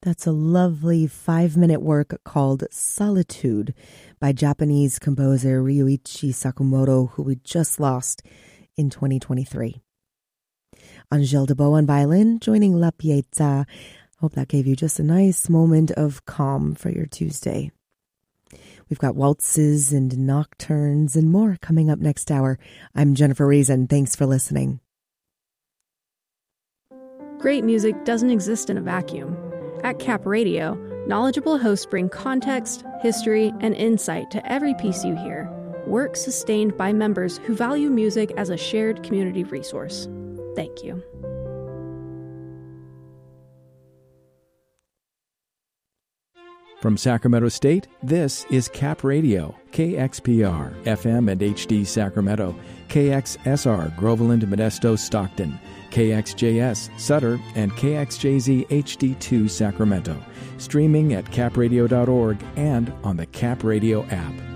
That's a lovely 5-minute work called Solitude by Japanese composer Ryuichi Sakamoto, who we just lost in 2023. Angèle Debow on violin, joining La Pietà. Hope that gave you just a nice moment of calm for your Tuesday. We've got waltzes and nocturnes and more coming up next hour. I'm Jennifer Reason. Thanks for listening. Great music doesn't exist in a vacuum. At Cap Radio, knowledgeable hosts bring context, history, and insight to every piece you hear. Work sustained by members who value music as a shared community resource. Thank you. From Sacramento State, this is Cap Radio, KXPR, FM and HD Sacramento, KXSR, Groveland, Modesto, Stockton, KXJS, Sutter, and KXJZ HD2 Sacramento. Streaming at capradio.org and on the Cap Radio app.